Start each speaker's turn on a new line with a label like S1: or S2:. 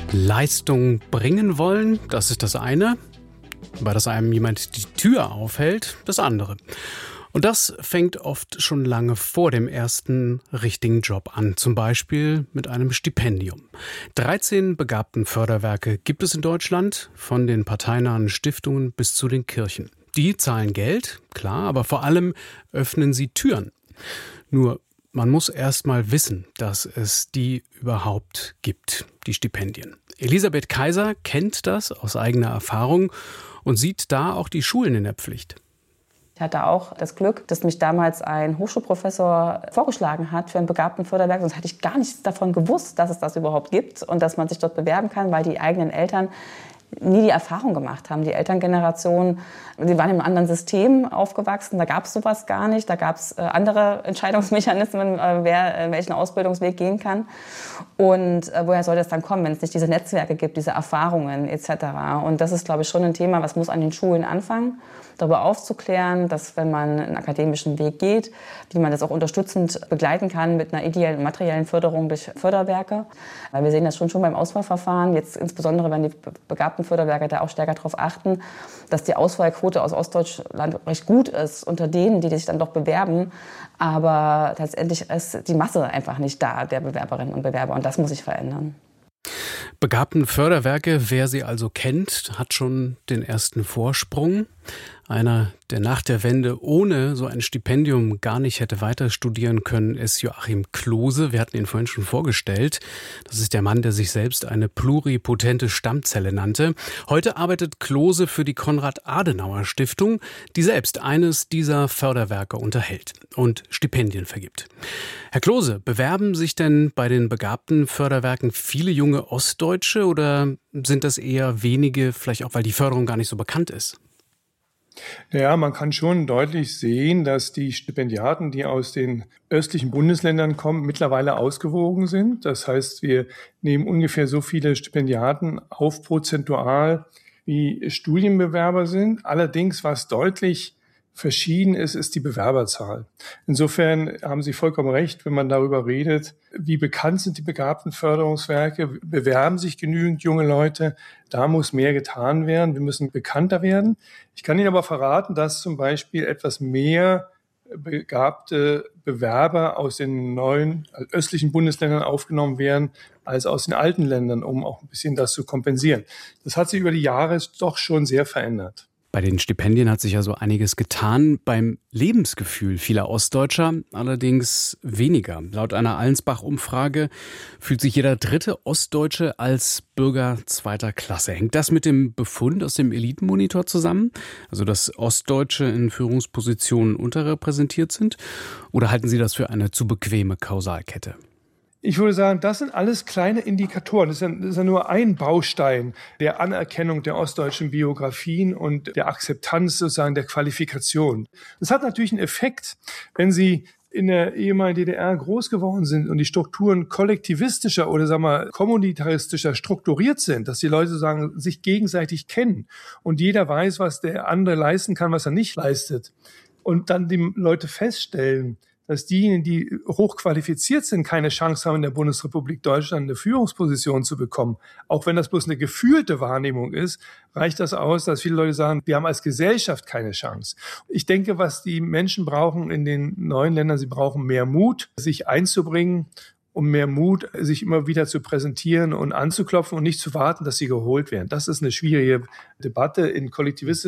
S1: Leistung bringen wollen, das ist das eine. Weil das einem jemand die Tür aufhält, das andere. Und das fängt oft schon lange vor dem ersten richtigen Job an. Zum Beispiel mit einem Stipendium. 13 Begabtenförderwerke gibt es in Deutschland, von den parteinahen Stiftungen bis zu den Kirchen. Die zahlen Geld, klar, aber vor allem öffnen sie Türen. Nur man muss erst mal wissen, dass es die überhaupt gibt, die Stipendien. Elisabeth Kaiser kennt das aus eigener Erfahrung und sieht da auch die Schulen in der Pflicht.
S2: Ich hatte auch das Glück, dass mich damals ein Hochschulprofessor vorgeschlagen hat für ein Begabtenförderwerk. Sonst hätte ich gar nichts davon gewusst, dass es das überhaupt gibt und dass man sich dort bewerben kann, weil die eigenen Eltern nie die Erfahrung gemacht haben. Die Elterngeneration, die waren im anderen System aufgewachsen, da gab es sowas gar nicht. Da gab es andere Entscheidungsmechanismen, wer welchen Ausbildungsweg gehen kann. Und woher soll das dann kommen, wenn es nicht diese Netzwerke gibt, diese Erfahrungen etc. Und das ist, glaube ich, schon ein Thema, was muss an den Schulen anfangen, darüber aufzuklären, dass wenn man einen akademischen Weg geht, wie man das auch unterstützend begleiten kann mit einer ideellen und materiellen Förderung durch Förderwerke. Weil wir sehen das schon beim Auswahlverfahren, jetzt insbesondere wenn die Begabtenförderwerke da auch stärker darauf achten, dass die Auswahlquote aus Ostdeutschland recht gut ist unter denen, die sich dann doch bewerben. Aber letztendlich ist die Masse einfach nicht da, der Bewerberinnen und Bewerber. Und das muss sich verändern.
S1: Begabtenförderwerke, wer sie also kennt, hat schon den ersten Vorsprung. Einer, der nach der Wende ohne so ein Stipendium gar nicht hätte weiter studieren können, ist Joachim Klose. Wir hatten ihn vorhin schon vorgestellt. Das ist der Mann, der sich selbst eine pluripotente Stammzelle nannte. Heute arbeitet Klose für die Konrad-Adenauer-Stiftung, die selbst eines dieser Förderwerke unterhält und Stipendien vergibt. Herr Klose, bewerben sich denn bei den Begabtenförderwerken viele junge Ostdeutsche oder sind das eher wenige, vielleicht auch, weil die Förderung gar nicht so bekannt ist?
S3: Ja, man kann schon deutlich sehen, dass die Stipendiaten, die aus den östlichen Bundesländern kommen, mittlerweile ausgewogen sind. Das heißt, wir nehmen ungefähr so viele Stipendiaten auf prozentual, wie Studienbewerber sind. Allerdings, was deutlich verschieden ist, ist die Bewerberzahl. Insofern haben Sie vollkommen recht, wenn man darüber redet, wie bekannt sind die Begabtenförderungswerke, bewerben sich genügend junge Leute, da muss mehr getan werden, wir müssen bekannter werden. Ich kann Ihnen aber verraten, dass zum Beispiel etwas mehr begabte Bewerber aus den neuen östlichen Bundesländern aufgenommen werden, als aus den alten Ländern, um auch ein bisschen das zu kompensieren. Das hat sich über die Jahre doch schon sehr verändert.
S1: Bei den Stipendien hat sich also einiges getan. Beim Lebensgefühl vieler Ostdeutscher allerdings weniger. Laut einer Allensbach-Umfrage fühlt sich jeder dritte Ostdeutsche als Bürger zweiter Klasse. Hängt das mit dem Befund aus dem Elitenmonitor zusammen? Also, dass Ostdeutsche in Führungspositionen unterrepräsentiert sind? Oder halten Sie das für eine zu bequeme Kausalkette?
S3: Ich würde sagen, das sind alles kleine Indikatoren. Das ist ja nur ein Baustein der Anerkennung der ostdeutschen Biografien und der Akzeptanz sozusagen der Qualifikation. Das hat natürlich einen Effekt, wenn Sie in der ehemaligen DDR groß geworden sind und die Strukturen kollektivistischer oder sagen wir kommunitaristischer strukturiert sind, dass die Leute sozusagen sich gegenseitig kennen und jeder weiß, was der andere leisten kann, was er nicht leistet. Und dann die Leute feststellen, dass diejenigen, die hochqualifiziert sind, keine Chance haben, in der Bundesrepublik Deutschland eine Führungsposition zu bekommen. Auch wenn das bloß eine gefühlte Wahrnehmung ist, reicht das aus, dass viele Leute sagen, wir haben als Gesellschaft keine Chance. Ich denke, was die Menschen brauchen in den neuen Ländern, sie brauchen mehr Mut, sich einzubringen, um mehr Mut, sich immer wieder zu präsentieren und anzuklopfen und nicht zu warten, dass sie geholt werden. Das ist eine schwierige Debatte in kollektivistischen